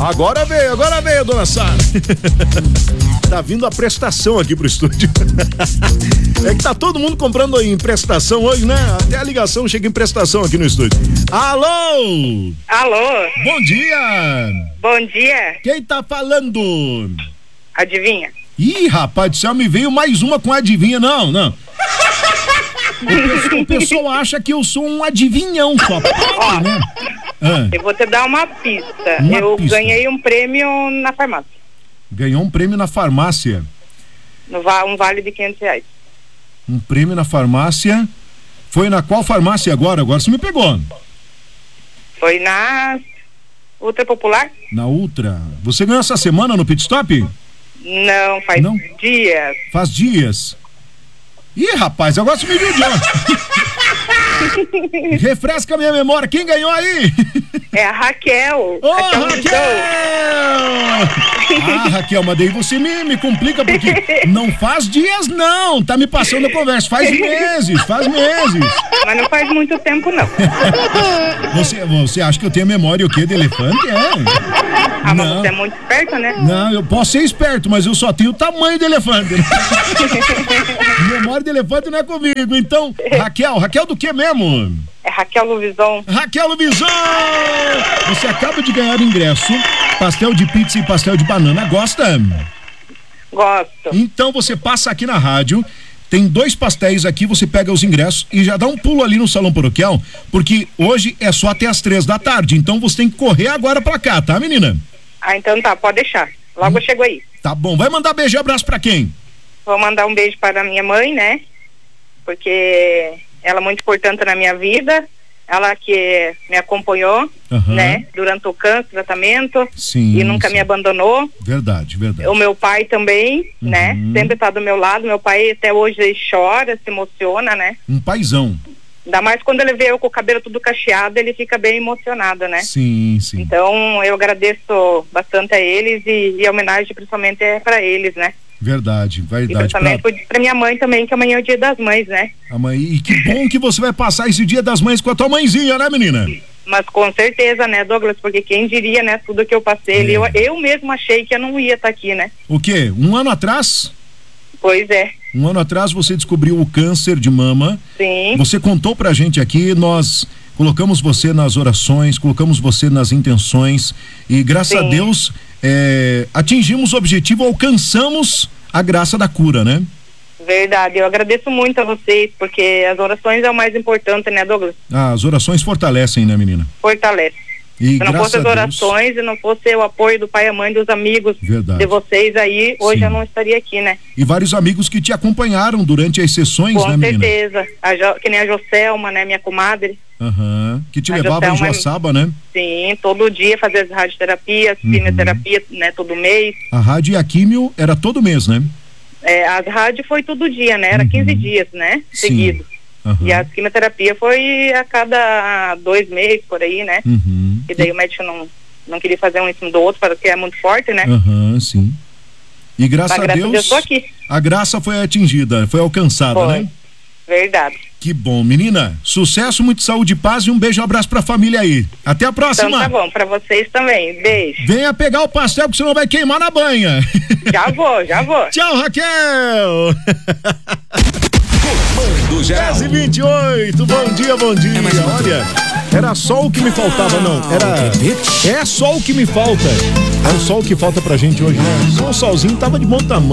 Agora veio, dona Sara. Tá vindo a prestação aqui pro estúdio. É que tá todo mundo comprando em prestação hoje, né? Até a ligação chega em prestação aqui no estúdio. Alô? Alô? Bom dia! Bom dia. Quem tá falando? Adivinha? Ih, rapaz do céu, me veio mais uma com adivinha. Não. O pessoal acha que eu sou um adivinhão só. Ó, né? Eu vou te dar uma pista. Pista. Ganhei um prêmio na farmácia. Ganhou um prêmio na farmácia. Um vale de R$500. Um prêmio na farmácia. Foi na qual farmácia agora? Agora você me pegou. Foi na Ultra Popular? Na Ultra. Você ganhou essa semana no Pit Stop? Não, faz dias. Faz dias. Ih, rapaz, agora você me viu de Refresca a minha memória. Quem ganhou aí? É a Raquel. Ô, Raquel! Ah, Raquel, mas daí você me complica, porque não faz dias, não. Tá me passando a conversa. Faz meses. Mas não faz muito tempo, não. Você acha que eu tenho memória o quê? De elefante? Mas você é muito esperto, né? Não, eu posso ser esperto, mas eu só tenho o tamanho de elefante. Memória de elefante não é comigo. Então, Raquel do que mesmo? É Raquel Luvison. Raquel Luvison! Você acaba de ganhar ingresso, pastel de pizza e pastel de banana. Gosta? Gosto. Então você passa aqui na rádio, tem 2 pastéis aqui, você pega os ingressos e já dá um pulo ali no Salão Paroquial, porque hoje é só até as 3 da tarde, então você tem que correr agora pra cá, tá, menina? Ah, então tá, pode deixar. Logo eu chego aí. Tá bom, vai mandar beijo e abraço pra quem? Vou mandar um beijo para a minha mãe, né? Porque ela é muito importante na minha vida. Ela que me acompanhou, né? Durante o câncer, tratamento. Sim. E nunca me abandonou. Verdade. O meu pai também, né? Sempre tá do meu lado. Meu pai até hoje ele chora, se emociona, né? Um paizão. Ainda mais quando ele vê eu com o cabelo tudo cacheado, ele fica bem emocionado, né? Sim. Então eu agradeço bastante a eles e a homenagem principalmente é para eles, né? Verdade. E principalmente pra minha mãe também, que amanhã é o dia das mães, né? E que bom que você vai passar esse dia das mães com a tua mãezinha, né, menina? Mas com certeza, né, Douglas? Porque quem diria, né, tudo que eu passei, eu mesmo achei que eu não ia estar aqui, né? O quê? 1 ano atrás? Pois é. 1 ano atrás você descobriu o câncer de mama. Sim. Você contou pra gente aqui, nós colocamos você nas orações, colocamos você nas intenções e graças a Deus atingimos o objetivo, alcançamos a graça da cura, né? Verdade, eu agradeço muito a vocês, porque as orações é o mais importante, né, Douglas? As orações fortalecem, né, menina? Fortalece. E se não fosse as orações e não fosse o apoio do pai e a mãe, dos amigos de vocês aí, hoje eu não estaria aqui, né? E vários amigos que te acompanharam durante as sessões, né, menina? Com certeza. Que nem a Joselma, né, minha comadre. Que te levava em Joaçaba, né? Sim, todo dia fazer as radioterapias, quimioterapia, né, todo mês. A rádio e a químio era todo mês, né? As rádios foi todo dia, né? Era 15 dias, né? Seguido. E a quimioterapia foi a cada 2 meses, por aí, né? E daí o médico não queria fazer um em cima do outro, porque é muito forte, né? Sim. E graças a Deus, eu tô aqui. A graça foi atingida, foi alcançada, né? Verdade. Que bom, menina. Sucesso, muita saúde e paz e um beijo e abraço pra família aí. Até a próxima. Então tá bom, pra vocês também. Beijo. Venha pegar o pastel, porque senão vai queimar na banha. Já vou. Tchau, Raquel. Comando Geral. 10h28, bom dia. Olha, era só o que me faltava, não. É só o que me falta. É o sol que falta pra gente hoje, né? Só o solzinho tava de bom tamanho.